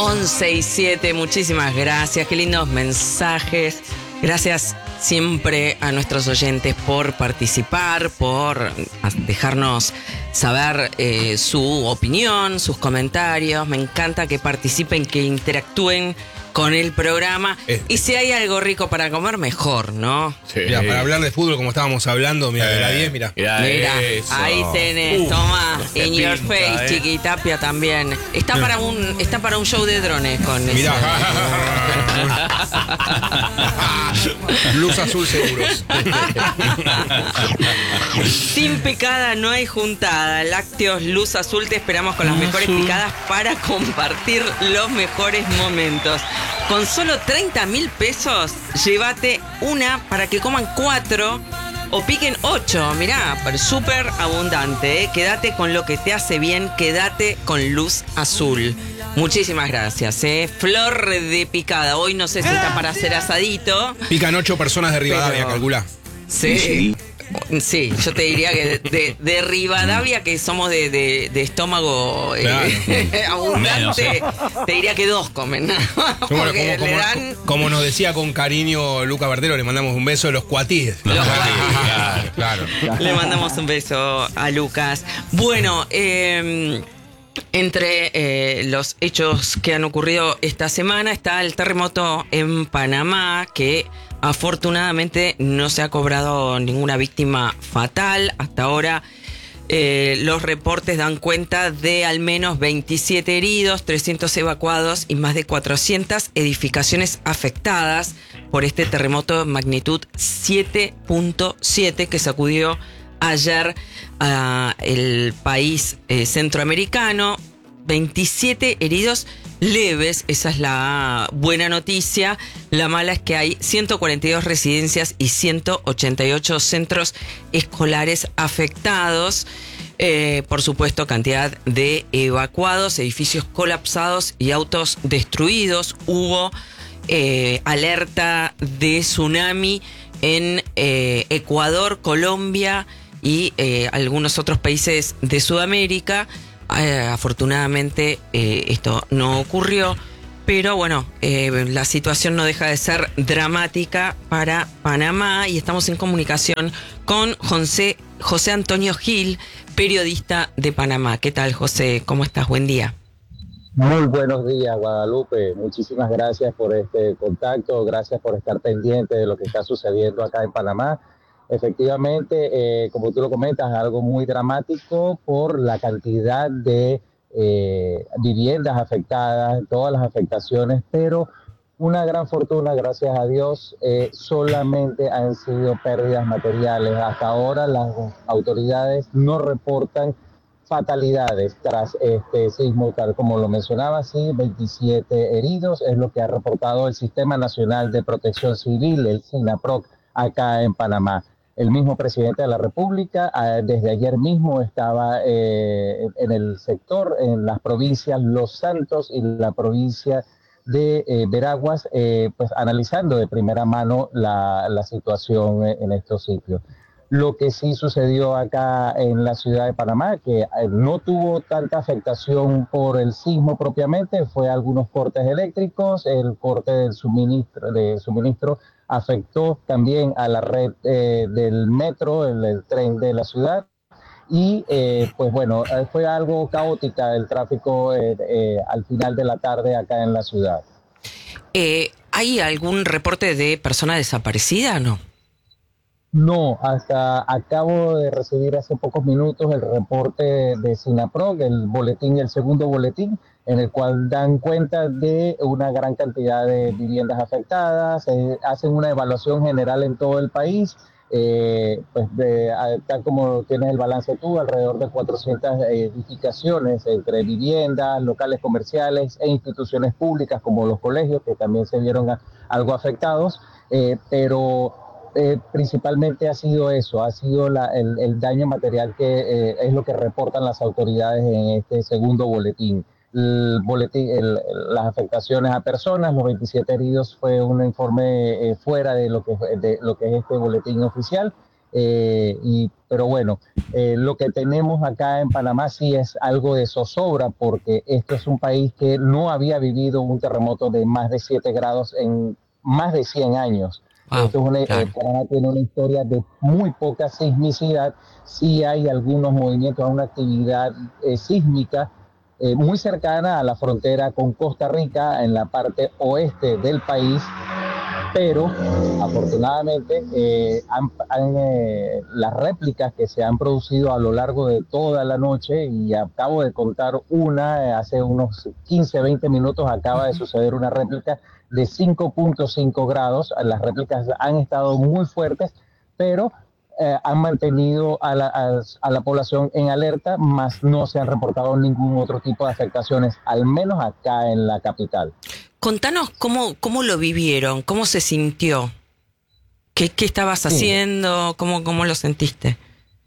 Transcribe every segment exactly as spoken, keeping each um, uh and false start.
once y siete, muchísimas gracias, qué lindos mensajes. Gracias siempre a nuestros oyentes por participar, por dejarnos saber eh, su opinión, sus comentarios. Me encanta que participen, que interactúen con el programa. Eh. Y si hay algo rico para comer, mejor, ¿no? Sí. Mira, para hablar de fútbol, como estábamos hablando, mira, eh. de la diez, mira. Mira, ahí tenés, uh, toma, in pinta, your face, eh. Chiquitapia también. Está para un, está para un show de drones con eso. Mirá. Luz azul seguros. Sin picada no hay juntada. Lácteos Luz Azul, te esperamos con las Luz mejores azul. picadas para compartir los mejores momentos. Con solo treinta mil pesos, llévate una para que coman cuatro o piquen ocho. Mirá, súper abundante, ¿eh? Quédate con lo que te hace bien, quédate con Luz Azul. Muchísimas gracias, ¿eh? Flor de picada. Hoy no sé si está para hacer asadito. Pican ocho personas de Rivadavia, pero... calculá. Sí. sí. Sí, yo te diría que de, de, de Rivadavia, que somos de, de, de estómago claro. eh, abundante, te diría que dos comen. Porque bueno, como, le como, dan... como nos decía con cariño Luca Bertero, le mandamos un beso de los cuatíes. Los los cuatíes. Claro, claro. Le mandamos un beso a Lucas. Bueno, eh... entre eh, los hechos que han ocurrido esta semana está el terremoto en Panamá, que afortunadamente no se ha cobrado ninguna víctima fatal. Hasta ahora eh, los reportes dan cuenta de al menos veintisiete heridos, trescientos evacuados y más de cuatrocientas edificaciones afectadas por este terremoto de magnitud siete punto siete que sacudió ayer uh, el país eh, centroamericano. veintisiete heridos leves, esa es la buena noticia. La mala es que hay ciento cuarenta y dos residencias y ciento ochenta y ocho centros escolares afectados. Eh, por supuesto, cantidad de evacuados, edificios colapsados y autos destruidos. Hubo eh, alerta de tsunami en eh, Ecuador, Colombia y eh, algunos otros países de Sudamérica. Eh, afortunadamente eh, esto no ocurrió, pero bueno, eh, la situación no deja de ser dramática para Panamá y estamos en comunicación con José, José Antonio Gil, periodista de Panamá. ¿Qué tal, José? ¿Cómo estás? Buen día. Muy buenos días, Guadalupe. Muchísimas gracias por este contacto, gracias por estar pendiente de lo que está sucediendo acá en Panamá. Efectivamente, eh, como tú lo comentas, algo muy dramático por la cantidad de eh, viviendas afectadas, todas las afectaciones, pero una gran fortuna, gracias a Dios, eh, solamente han sido pérdidas materiales. Hasta ahora las autoridades no reportan fatalidades tras este sismo, tal como lo mencionaba, sí, veintisiete heridos, es lo que ha reportado el Sistema Nacional de Protección Civil, el SINAPROC, acá en Panamá. El mismo presidente de la República eh, desde ayer mismo estaba eh, en el sector, en las provincias Los Santos y la provincia de eh, Veraguas, eh, pues analizando de primera mano la, la situación en estos sitios. Lo que sí sucedió acá en la ciudad de Panamá, que eh, no tuvo tanta afectación por el sismo propiamente, fue algunos cortes eléctricos, el corte del suministro, de suministro afectó también a la red eh, del metro, el, el tren de la ciudad, y eh, pues bueno, fue algo caótica el tráfico eh, eh, al final de la tarde acá en la ciudad. Eh, ¿Hay algún reporte de persona desaparecida o no? No, hasta acabo de recibir hace pocos minutos el reporte de SINAPROC, el boletín, el segundo boletín, en el cual dan cuenta de una gran cantidad de viviendas afectadas, eh, hacen una evaluación general en todo el país, eh, pues de, tal como tienes el balance tú, alrededor de cuatrocientas edificaciones entre viviendas, locales comerciales e instituciones públicas como los colegios, que también se vieron a, algo afectados, eh, pero... Eh, principalmente ha sido eso, ha sido la, el, el daño material que eh, es lo que reportan las autoridades en este segundo boletín. El boletín el, las afectaciones a personas, los veintisiete heridos fue un informe eh, fuera de lo, que, de lo que es este boletín oficial. Eh, y, pero bueno, eh, lo que tenemos acá en Panamá sí es algo de zozobra, porque esto es un país que no había vivido un terremoto de más de siete grados en más de cien años. Wow, Esto es una, eh, claro. Panamá tiene una historia de muy poca sismicidad. Sí hay algunos movimientos, una actividad eh, sísmica eh, muy cercana a la frontera con Costa Rica en la parte oeste del país, pero afortunadamente eh, han, han, eh, las réplicas que se han producido a lo largo de toda la noche, y acabo de contar una, eh, hace unos quince, veinte minutos acaba de suceder una réplica de cinco punto cinco grados. Las réplicas han estado muy fuertes, pero eh, han mantenido a la, a, a la población en alerta, más no se han reportado ningún otro tipo de afectaciones, al menos acá en la capital. Contanos cómo, cómo lo vivieron, cómo se sintió, qué, qué estabas Sí. haciendo, cómo, cómo lo sentiste.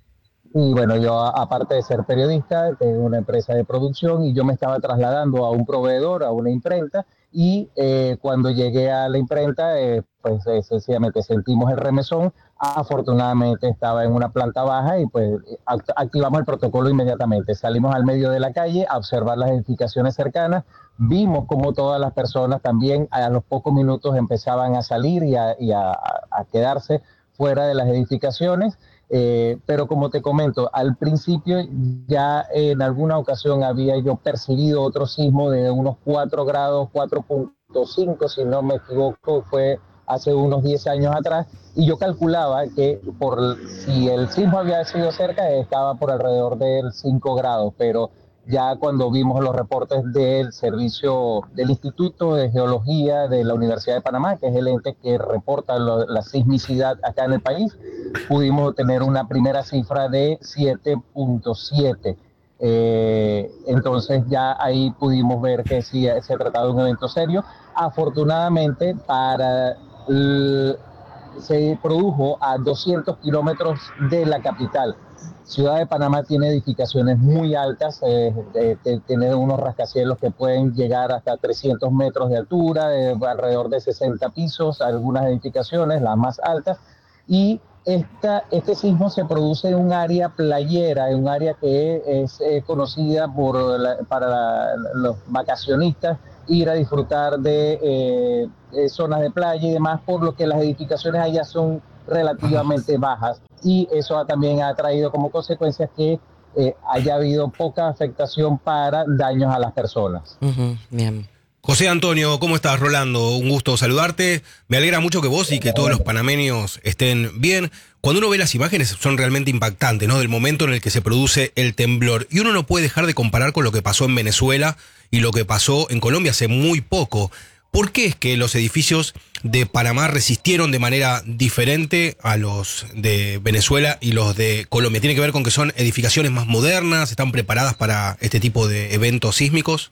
Y bueno, yo aparte de ser periodista, tengo una empresa de producción y yo me estaba trasladando a un proveedor, a una imprenta, y eh, cuando llegué a la imprenta, eh, pues eh, sencillamente sentimos el remesón. Afortunadamente estaba en una planta baja y pues act- activamos el protocolo inmediatamente. Salimos al medio de la calle a observar las edificaciones cercanas. Vimos como todas las personas también a los pocos minutos empezaban a salir y a, y a, a quedarse fuera de las edificaciones. Eh, pero como te comento, al principio ya en alguna ocasión había yo percibido otro sismo de unos cuatro grados, cuatro punto cinco, si no me equivoco, fue hace unos diez años atrás, y yo calculaba que por si el sismo había sido cerca, estaba por alrededor del cinco grados, pero ya cuando vimos los reportes del servicio del Instituto de Geología de la Universidad de Panamá, que es el ente que reporta lo, la sismicidad acá en el país, pudimos tener una primera cifra de siete punto siete. Eh, entonces ya ahí pudimos ver que sí se trataba de un evento serio. Afortunadamente para el, se produjo a doscientos kilómetros de la capital. Ciudad de Panamá tiene edificaciones muy altas, eh, eh, eh, tiene unos rascacielos que pueden llegar hasta trescientos metros de altura, de alrededor de sesenta pisos, algunas edificaciones, las más altas, y esta, este sismo se produce en un área playera, en un área que es eh, conocida por la, para la, los vacacionistas ir a disfrutar de eh, eh, zonas de playa y demás, por lo que las edificaciones allá son relativamente bajas, y eso también ha traído como consecuencia que eh, haya habido poca afectación para daños a las personas. Uh-huh, bien. José Antonio, ¿cómo estás, Rolando? Un gusto saludarte. Me alegra mucho que vos y que todos los panameños estén bien. Cuando uno ve las imágenes son realmente impactantes, ¿no? Del momento en el que se produce el temblor. Y uno no puede dejar de comparar con lo que pasó en Venezuela y lo que pasó en Colombia hace muy poco. ¿Por qué es que los edificios de Panamá resistieron de manera diferente a los de Venezuela y los de Colombia? ¿Tiene que ver con que son edificaciones más modernas, están preparadas para este tipo de eventos sísmicos?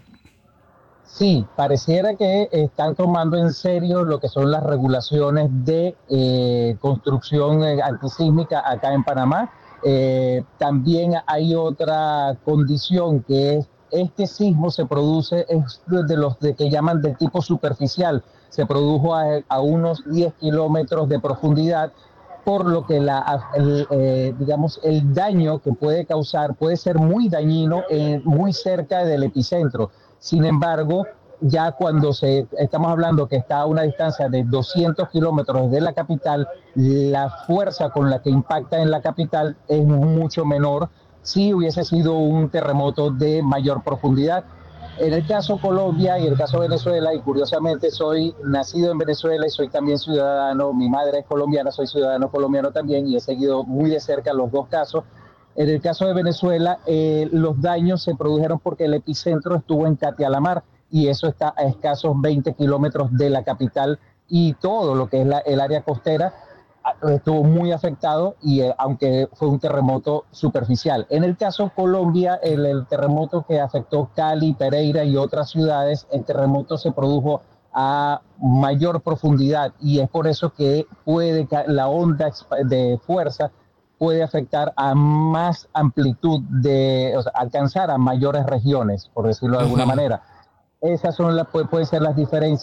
Sí, pareciera que están tomando en serio lo que son las regulaciones de eh, construcción eh, antisísmica acá en Panamá. Eh, también hay otra condición, que es este sismo se produce es de los de que llaman de tipo superficial. Se produjo a, a unos diez kilómetros de profundidad, por lo que la, el, eh, digamos, el daño que puede causar puede ser muy dañino eh, muy cerca del epicentro. Sin embargo, ya cuando se, estamos hablando que está a una distancia de doscientos kilómetros de la capital, la fuerza con la que impacta en la capital es mucho menor si hubiese sido un terremoto de mayor profundidad. En el caso Colombia y el caso Venezuela, y curiosamente soy nacido en Venezuela y soy también ciudadano, mi madre es colombiana, soy ciudadano colombiano también, y he seguido muy de cerca los dos casos. En el caso de Venezuela, eh, los daños se produjeron porque el epicentro estuvo en Catialamar, y eso está a escasos veinte kilómetros de la capital, y todo lo que es la, el área costera estuvo muy afectado, y eh, aunque fue un terremoto superficial. En el caso Colombia, el, el terremoto que afectó Cali, Pereira y otras ciudades, el terremoto se produjo a mayor profundidad, y es por eso que puede la onda de fuerza puede afectar a más amplitud, de, o sea, alcanzar a mayores regiones, por decirlo de alguna uh-huh. manera. Esas son las, pueden ser las diferencias,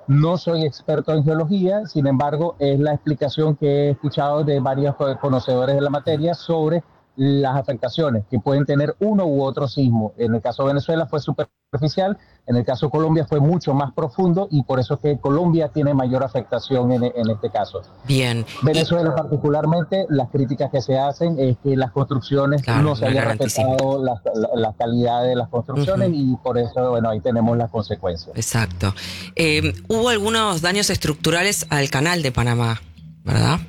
No soy experto en geología, sin embargo, es la explicación que he escuchado de varios conocedores de la materia sobre las afectaciones que pueden tener uno u otro sismo. En el caso de Venezuela fue superficial, en el caso de Colombia fue mucho más profundo y por eso es que Colombia tiene mayor afectación en, en este caso. Bien. Venezuela y... particularmente, las críticas que se hacen es que las construcciones claro, no se no hayan respetado la, la, la calidad de las construcciones uh-huh. y por eso, bueno, ahí tenemos las consecuencias. Exacto. Eh, hubo algunos daños estructurales al canal de Panamá, ¿verdad?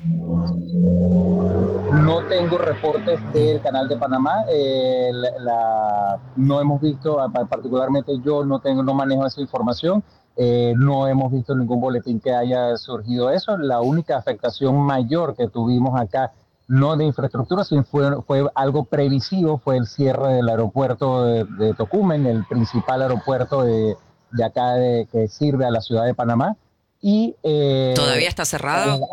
No tengo reportes del canal de Panamá, eh, la, la, no hemos visto, particularmente yo no tengo, no manejo esa información, eh, no hemos visto ningún boletín que haya surgido eso. La única afectación mayor que tuvimos acá, no de infraestructura, sino fue, fue algo previsivo, fue el cierre del aeropuerto de, de Tocumen, el principal aeropuerto de, de acá de, que sirve a la ciudad de Panamá. Y, eh, ¿Todavía está cerrado? Eh,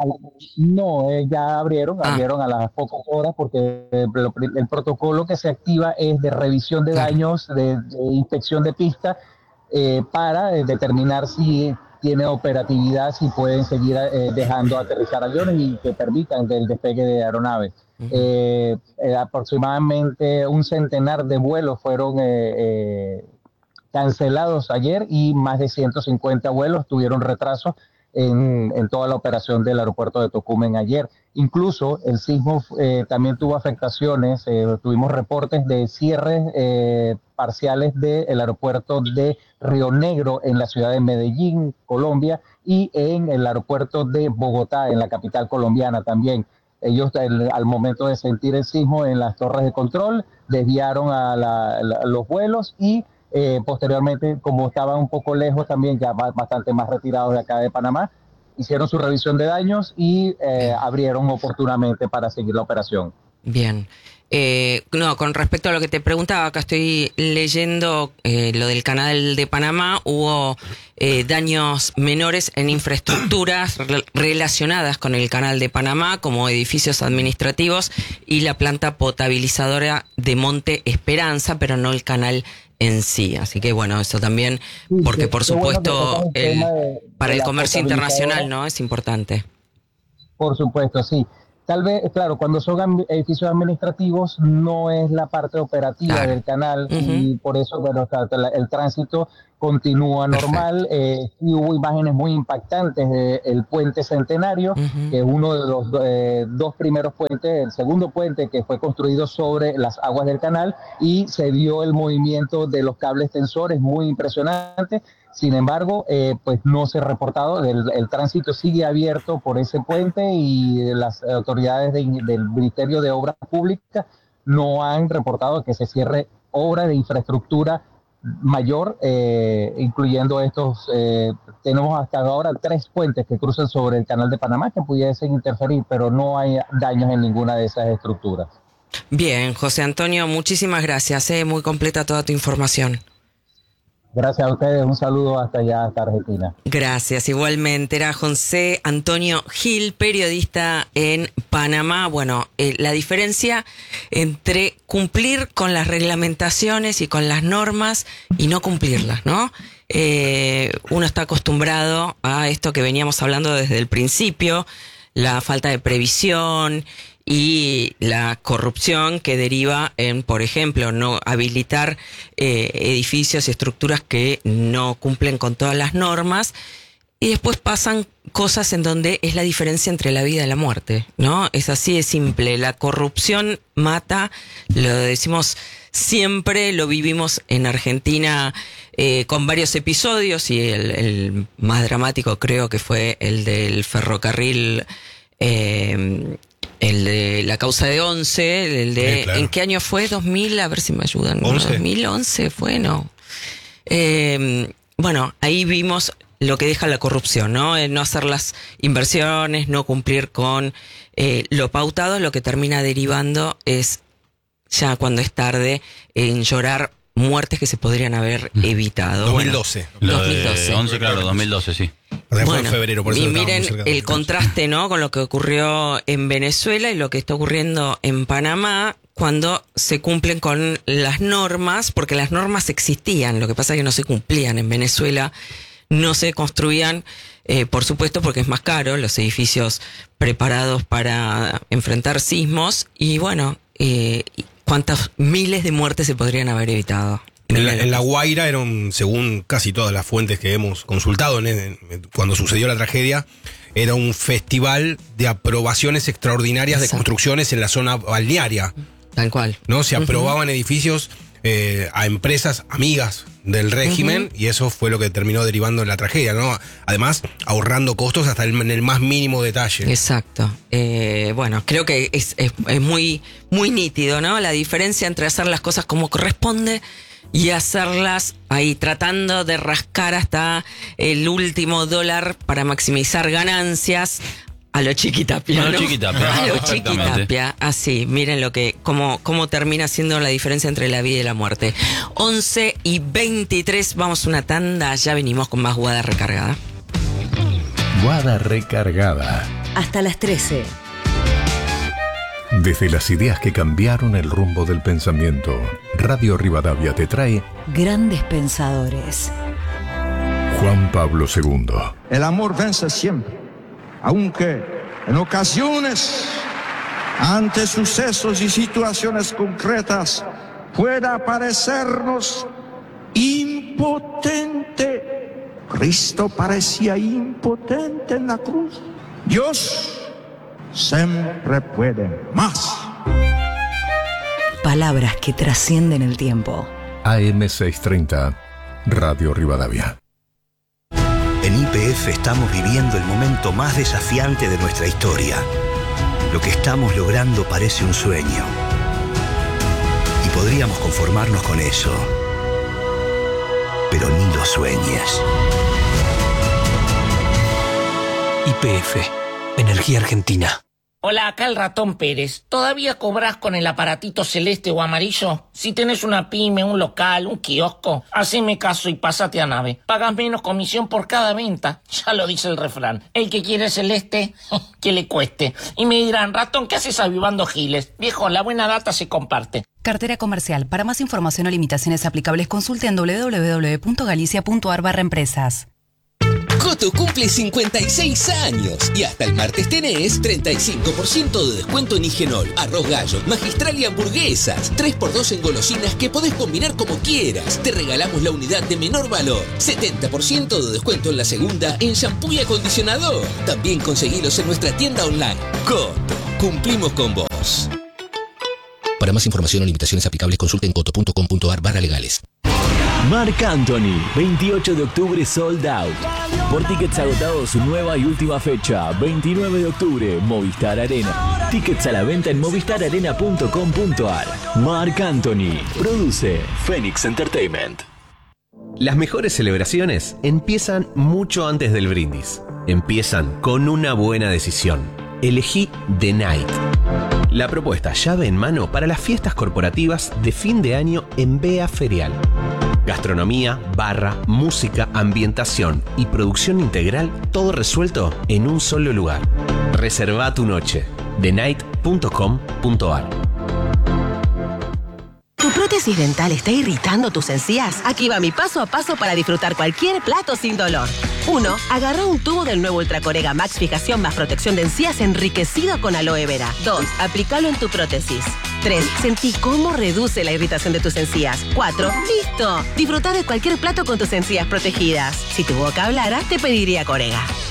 no, eh, ya abrieron, ah. abrieron a las pocas horas porque el, el protocolo que se activa es de revisión de claro. daños, de, de inspección de pista, eh, para eh, determinar si tiene operatividad, si pueden seguir eh, dejando aterrizar aviones y que permitan el despegue de aeronaves. Uh-huh. eh, eh, aproximadamente un centenar de vuelos fueron eh, eh, cancelados ayer y más de ciento cincuenta vuelos tuvieron retrasos en, en toda la operación del aeropuerto de Tocumen ayer. Incluso el sismo eh, también tuvo afectaciones, eh, tuvimos reportes de cierres eh, parciales del aeropuerto de Río Negro en la ciudad de Medellín, Colombia, y en el aeropuerto de Bogotá, en la capital colombiana también. Ellos el, al momento de sentir el sismo en las torres de control desviaron a la, la, los vuelos y Eh, posteriormente, como estaban un poco lejos también, ya bastante más retirados de acá de Panamá, hicieron su revisión de daños y eh, abrieron oportunamente para seguir la operación. Bien. Eh, no, con respecto a lo que te preguntaba, acá estoy leyendo eh, lo del canal de Panamá, hubo eh, daños menores en infraestructuras re- relacionadas con el canal de Panamá, como edificios administrativos y la planta potabilizadora de Monte Esperanza, pero no el canal en sí. Así que bueno, eso también, porque sí, por supuesto bueno el, de, para de el comercio internacional, ¿no? Es importante. Por supuesto, sí. Tal vez, claro, cuando son edificios administrativos no es la parte operativa claro. del canal uh-huh. y por eso, bueno, el tránsito continúa normal. Eh, y hubo imágenes muy impactantes del puente Centenario, uh-huh. que es uno de los eh, dos primeros puentes, el segundo puente que fue construido sobre las aguas del canal y se vio el movimiento de los cables tensores muy impresionante. Sin embargo, eh, pues no se ha reportado, el, el tránsito sigue abierto por ese puente y las autoridades de, del Ministerio de Obras Públicas no han reportado que se cierre obra de infraestructura mayor, eh, incluyendo estos, eh, tenemos hasta ahora tres puentes que cruzan sobre el canal de Panamá que pudiesen interferir, pero no hay daños en ninguna de esas estructuras. Bien, José Antonio, muchísimas gracias, eh, muy completa toda tu información. Gracias a ustedes, un saludo hasta allá, hasta Argentina. Gracias, igualmente. Era José Antonio Gil, periodista en Panamá. Bueno, eh, la diferencia entre cumplir con las reglamentaciones y con las normas y no cumplirlas, ¿no? Eh, uno está acostumbrado a esto que veníamos hablando desde el principio, la falta de previsión y la corrupción que deriva en, por ejemplo, no habilitar eh, edificios y estructuras que no cumplen con todas las normas. Y después pasan cosas en donde es la diferencia entre la vida y la muerte, ¿no? Es así de simple. La corrupción mata, lo decimos siempre, lo vivimos en Argentina eh, con varios episodios y el, el más dramático creo que fue el del ferrocarril, eh, el de la causa de Once, el de, sí, claro. ¿En qué año fue? dos mil, a ver si me ayudan. once. dos mil once fue, ¿no? Eh, bueno, ahí vimos lo que deja la corrupción, ¿no? El no hacer las inversiones, no cumplir con eh, lo pautado, lo que termina derivando es, ya cuando es tarde, en llorar muertes que se podrían haber evitado. dos mil doce. Bueno, dos mil doce. once, claro, dos mil doce, sí. Bueno, en febrero, por eso y miren el contraste, ¿no? Con lo que ocurrió en Venezuela y lo que está ocurriendo en Panamá cuando se cumplen con las normas, porque las normas existían, lo que pasa es que no se cumplían en Venezuela. no se construían, eh, por supuesto, porque es más caro, los edificios preparados para enfrentar sismos, y bueno, eh, cuántas miles de muertes se podrían haber evitado. En la, en La Guaira eran, según casi todas las fuentes que hemos consultado en, en, cuando sucedió la tragedia, era un festival de aprobaciones extraordinarias Exacto. de construcciones en la zona balnearia. Tal cual. ¿No? Se aprobaban uh-huh. edificios eh, a empresas amigas del régimen uh-huh. y eso fue lo que terminó derivando en la tragedia, ¿no? Además, ahorrando costos hasta el, en el más mínimo detalle. Exacto. Eh, bueno, creo que es, es, es muy, muy nítido, ¿no? La diferencia entre hacer las cosas como corresponde y hacerlas ahí tratando de rascar hasta el último dólar para maximizar ganancias a lo Chiquitapia. A lo ¿no? Chiquitapia. A lo Chiquitapia. Así, miren lo que, cómo, cómo termina siendo la diferencia entre la vida y la muerte. once y veintitrés, vamos a una tanda, ya venimos con más Guada Recargada. Guada Recargada. Hasta las trece. Desde las ideas que cambiaron el rumbo del pensamiento, Radio Rivadavia te trae Grandes Pensadores. Juan Pablo segundo. El amor vence siempre, aunque en ocasiones, ante sucesos y situaciones concretas, pueda parecernos impotente. Cristo parecía impotente en la cruz. Dios siempre puede más. Palabras que trascienden el tiempo. A M seiscientos treinta, Radio Rivadavia. En Y P F estamos viviendo el momento más desafiante de nuestra historia. Lo que estamos logrando parece un sueño. Y podríamos conformarnos con eso. Pero ni lo sueñes. Y P F, Energía Argentina. Hola, acá el Ratón Pérez. ¿Todavía cobras con el aparatito celeste o amarillo? Si tenés una pyme, un local, un kiosco, haceme caso y pásate a Nave. Pagas menos comisión por cada venta. Ya lo dice el refrán. El que quiere celeste, que le cueste. Y me dirán, Ratón, ¿qué haces avivando giles? Viejo, la buena data se comparte. Cartera comercial. Para más información o limitaciones aplicables, consulte en doble u doble u doble u punto galicia punto ar barra empresas. Coto cumple cincuenta y seis años y hasta el martes tenés treinta y cinco por ciento de descuento en Higenol, arroz gallo, magistral y hamburguesas. tres por dos en golosinas que podés combinar como quieras. Te regalamos la unidad de menor valor. setenta por ciento de descuento en la segunda en shampoo y acondicionador. También conseguilos en nuestra tienda online. Coto, cumplimos con vos. Para más información o limitaciones aplicables, consulte en coto punto com punto ar barra legales. Marc Anthony, veintiocho de octubre sold out. Por tickets agotados, su nueva y última fecha, veintinueve de octubre, Movistar Arena. Tickets a la venta en movistar arena punto com punto ar. Marc Anthony, produce Phoenix Entertainment. Las mejores celebraciones empiezan mucho antes del brindis. Empiezan con una buena decisión. Elegí The Night. La propuesta llave en mano para las fiestas corporativas de fin de año en Bea Ferial. Gastronomía, barra, música, ambientación y producción integral, todo resuelto en un solo lugar. Reserva tu noche. the night punto com punto ar. ¿Tu prótesis dental está irritando tus encías? Aquí va mi paso a paso para disfrutar cualquier plato sin dolor. uno. Agarra un tubo del nuevo Ultracorega Max Fijación más protección de encías enriquecido con aloe vera. dos. Aplícalo en tu prótesis. tres. Sentí cómo reduce la irritación de tus encías. cuatro. ¡Listo! Disfruta de cualquier plato con tus encías protegidas. Si tu boca hablara, te pediría Corega.